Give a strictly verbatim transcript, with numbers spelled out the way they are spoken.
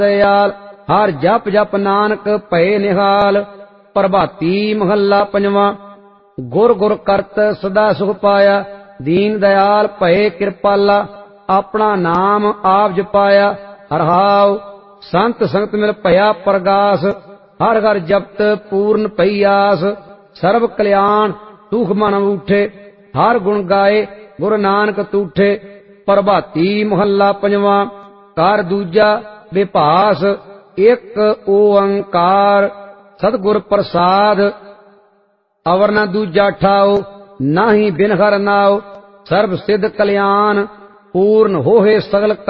दयाल। हर जप जप नानक भये निहाल। प्रभाती महला पंजवा। गुर गुर करत सदा सुख पाया। दीन दयाल भये कृपाला। अपना नाम आप जपाया। हरहाव संत संगत मिल भया प्रगास। हर हर जपत पूर्ण पई आस। सर्व कल्याण सुख मन उठे। हर गुण गाए गुरु नानक तूठे। प्रभाती महला पंजवा। कर दूजा विभास। एक ओंकार सतगुर प्रसाद। अवर न दूजा ठाओ। नाहि बिन हर नाओ। सर्व सिद्ध कल्याण पूर्ण होहे सगल